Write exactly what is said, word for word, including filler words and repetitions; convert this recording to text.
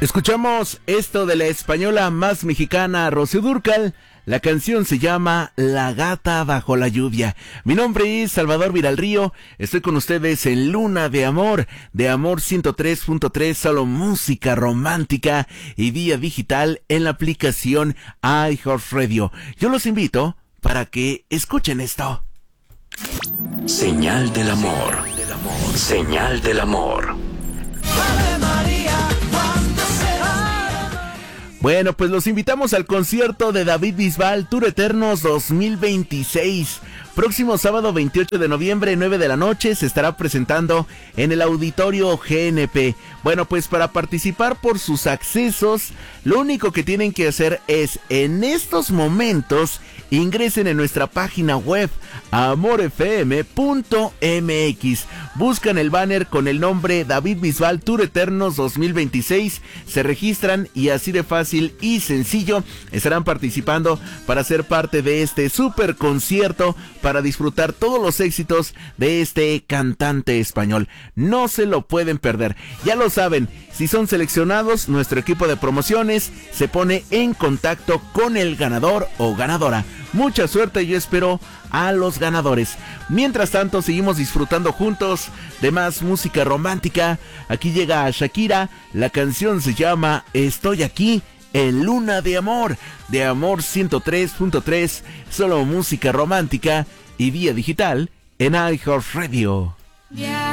Escuchamos esto de la española más mexicana Rocío Dúrcal. La canción se llama La Gata Bajo la Lluvia. Mi nombre es Salvador Viralrío. Estoy con ustedes en Luna de Amor, de Amor ciento tres punto tres, solo música romántica y vía digital en la aplicación iHeartRadio. Yo los invito para que escuchen esto. Señal del amor. Señal del amor. Bueno, pues los invitamos al concierto de David Bisbal, Tour Eternos dos mil veintiséis. Próximo sábado veintiocho de noviembre, nueve de la noche, se estará presentando en el Auditorio G N P. Bueno, pues para participar por sus accesos, lo único que tienen que hacer es, en estos momentos, ingresen en nuestra página web, amor f m punto m x. Buscan el banner con el nombre David Bisbal Tour Eternos dos mil veintiséis, se registran y así de fácil y sencillo estarán participando para ser parte de este super concierto, para disfrutar todos los éxitos de este cantante español. No se lo pueden perder. Ya lo saben, si son seleccionados, nuestro equipo de promociones se pone en contacto con el ganador o ganadora. Mucha suerte, yo espero a los ganadores. Mientras tanto, seguimos disfrutando juntos de más música romántica. Aquí llega Shakira, la canción se llama Estoy Aquí en Luna de Amor, de Amor ciento tres punto tres, solo música romántica y vía digital en iHeartRadio. Yeah.